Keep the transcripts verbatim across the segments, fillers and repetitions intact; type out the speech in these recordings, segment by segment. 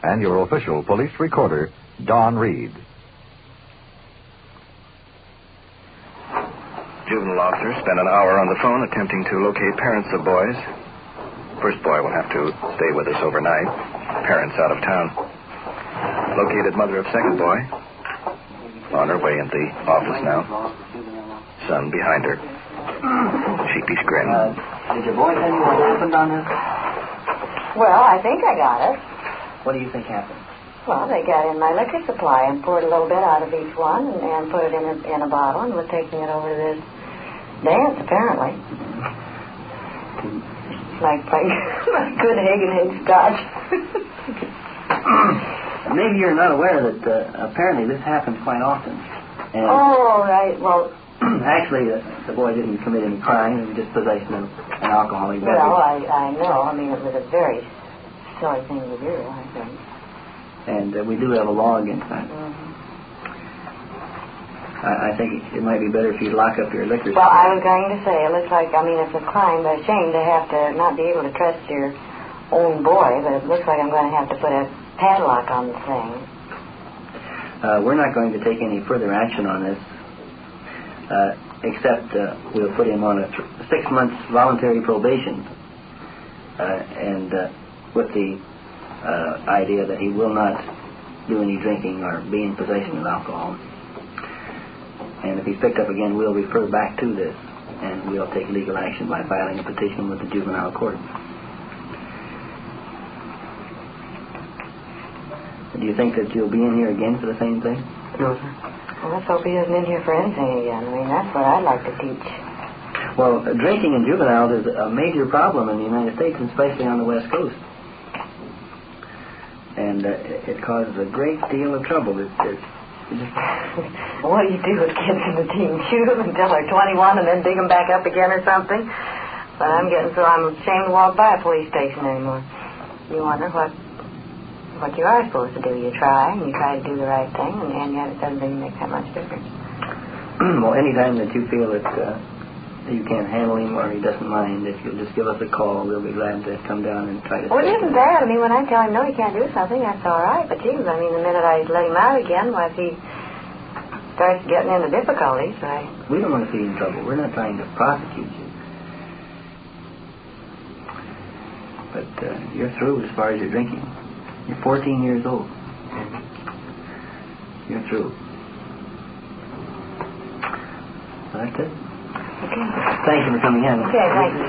and your official police recorder, Don Reed. Juvenile officer spent an hour on the phone attempting to locate parents of boys. First boy will have to stay with us overnight. Parents out of town. Located mother of second boy. On her way in the office now. Son behind her. Sheepish grin. Uh, did your boy tell you what happened on this? Well, I think I got it. What do you think happened? Well, they got in my liquor supply and poured a little bit out of each one and, and put it in a, in a bottle and was taking it over to this dance, apparently. Like playing good Hagenhead scotch. Maybe you're not aware that uh, apparently this happens quite often. And oh, right. Well, actually, the, the boy didn't commit any crime. It was just possession of an alcoholic beverage. Well, I, I know. I mean, it was a very silly thing to do, I think. And uh, we do have a law against that. Mm-hmm. I, I think it, it might be better if you lock up your liquor. Well, I was going to say, it looks like, I mean, it's a crime, a shame to have to not be able to trust your own boy, but it looks like I'm going to have to put a padlock on the thing. Uh, we're not going to take any further action on this, uh, except uh, we'll put him on a th- six months voluntary probation, uh, and uh, with the Uh, idea that he will not do any drinking or be in possession of alcohol. And if he's picked up again, we'll refer back to this, and we'll take legal action by filing a petition with the juvenile court. Do you think that you'll be in here again for the same thing? No, sir. Well, let's hope he isn't in here for anything again. I mean, that's what I'd like to teach. Well, uh, drinking in juveniles is a major problem in the United States, and especially on the West Coast. And uh, it causes a great deal of trouble. It's, it's, it's just... What do you do with kids in the teen? Shoot them until they're twenty-one and then dig them back up again or something? But I'm getting so I'm ashamed to walk by a police station anymore. You wonder what what you are supposed to do. You try, and you try to do the right thing, and, and yet it doesn't really make that much difference. Well, anytime that you feel that uh, you can't handle him or he doesn't mind, if you'll just give us a call, we'll be glad to come down and try to... Well, it isn't bad. I mean, when I tell him, no, he can't do something, that's all right. But, geez, I mean, the minute I let him out again, well, if he starts getting into difficulties, I... We don't want to see you in trouble. We're not trying to prosecute you. But uh, you're through as far as your drinking. You're fourteen years old. You're through. So that's it. Okay. Thank you for coming in. Okay, thank you.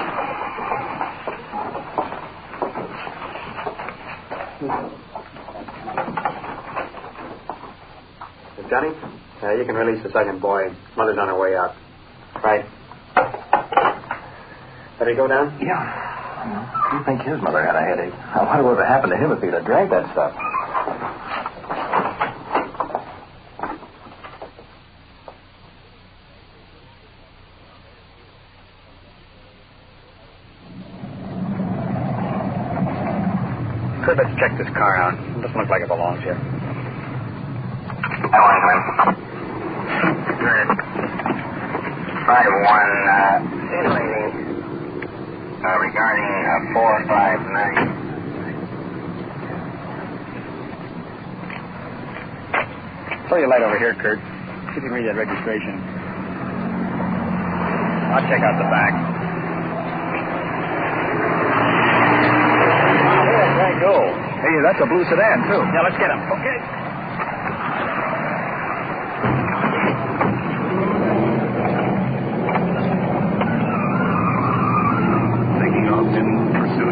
Johnny, uh, you can release the second boy. Mother's on her way out. Right. Better go down? Yeah. You think his mother had a headache? I wonder what would have happened to him if he'd have drank that stuff. Kurt, let's check this car out. It doesn't look like it belongs here. I want to come in. Good. five one, uh, see the lady, uh, regarding, uh, four five nine. Throw your light over here, Kurt. See if you can read that registration. I'll check out the back. Go. Hey, that's a blue sedan, too. Yeah, let's get him. Okay. Taking off in pursuit.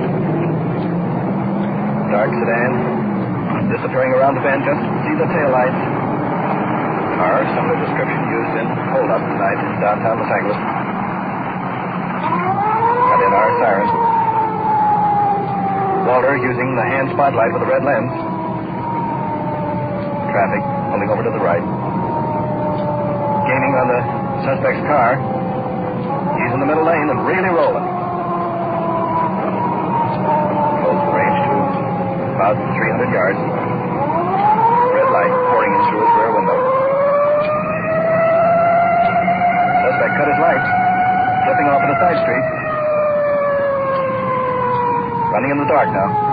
Dark sedan. Disappearing around the bend, just see the taillights. Car, similar description used in hold-up tonight in downtown Los Angeles. Got in our siren. Walter using the hand spotlight with a red lens. Traffic pulling over to the right. Gaining on the suspect's car. He's in the middle lane and really rolling. Close the range to about three hundred yards. Red light pouring in through his rear window. Suspect cut his lights, flipping off at a side street. Running in the dark now.